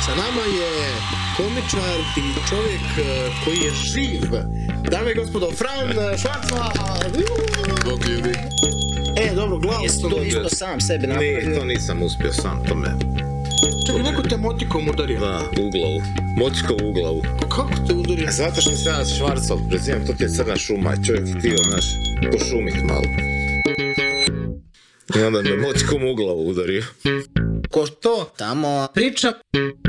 Sa nama je komičar i čovjek koji je živ. Dame i gospodo, Fran Švarcman! Bog ljudi. Dobro, glavu Jesi sam to dobio. isto sam sebi napravio? Ne, to nisam uspio sam, to me... Čekaj, neko te motikom udario. Da, u glavu. Moćko u glavu. Kako te udario? Zato što se ja Švarcov prezivam, to ti je crna šuma, čovjek htio, znaš, pošumit malo. I onda me moćkom u glavu udario. Ko što? Tamo Priča